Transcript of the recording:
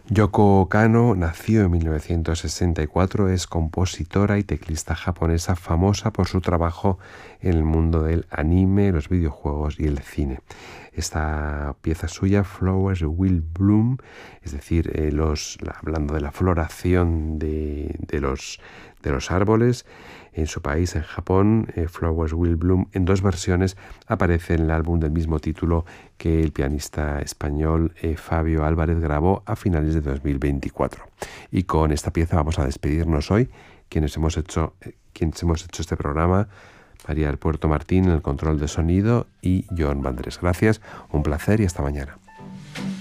Yoko Kanno nació en 1964, es compositora y teclista japonesa famosa por su trabajo en el mundo del anime, los videojuegos y el cine. Esta pieza suya, Flowers Will Bloom, es decir, hablando de la floración de los árboles, en su país, en Japón, Flowers Will Bloom, en 2 versiones, aparece en el álbum del mismo título que el pianista español Fabio Álvarez grabó a finales de 2024. Y con esta pieza vamos a despedirnos hoy, quienes hemos hecho este programa, María del Puerto Martín en el control de sonido y Joan Vandrés. Gracias, un placer y hasta mañana.